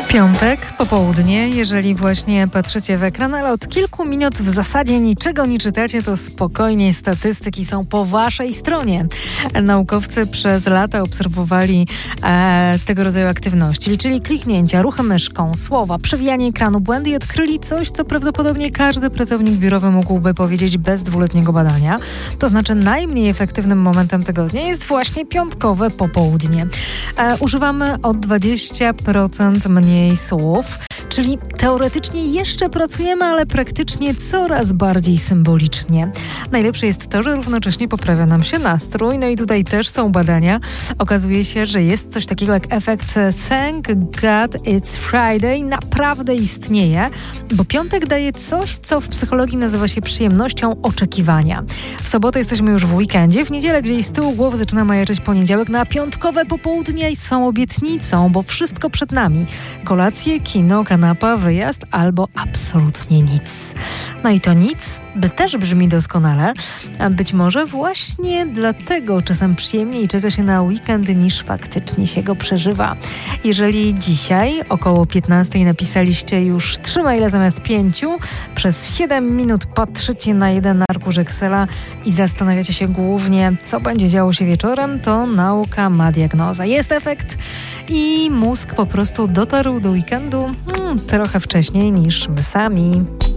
Piątek, popołudnie, jeżeli właśnie patrzycie w ekran, ale od kilku minut w zasadzie niczego nie czytacie, to spokojnie, statystyki są po waszej stronie. Naukowcy przez lata obserwowali tego rodzaju aktywności. Liczyli kliknięcia, ruchy myszką, słowa, przewijanie ekranu, błędy i odkryli coś, co prawdopodobnie każdy pracownik biurowy mógłby powiedzieć bez dwuletniego badania. To znaczy najmniej efektywnym momentem tygodnia jest właśnie piątkowe popołudnie. Używamy o 20% mniej słów, czyli teoretycznie jeszcze pracujemy, ale praktycznie coraz bardziej symbolicznie. Najlepsze jest to, że równocześnie poprawia nam się nastrój. No i tutaj też są badania. Okazuje się, że jest coś takiego jak efekt Thank God It's Friday. Naprawdę istnieje, bo piątek daje coś, co w psychologii nazywa się przyjemnością oczekiwania. W sobotę jesteśmy już w weekendzie, w niedzielę gdzieś z tyłu głowy zaczyna majaczyć poniedziałek, a piątkowe popołudnie są obietnicą, bo wszystko przed nami. Kolacje, kino, kanapa, wyjazd albo absolutnie nic. No i to nic też brzmi doskonale, a być może właśnie dlatego czasem przyjemniej czeka się na weekend niż faktycznie się go przeżywa. Jeżeli dzisiaj około 15 napisaliście już 3 maile zamiast 5, przez 7 minut patrzycie na jeden arkusz Excela i zastanawiacie się głównie, co będzie działo się wieczorem, to nauka ma diagnozę. Jest efekt i mózg po prostu dotarł do weekendu trochę wcześniej niż my sami.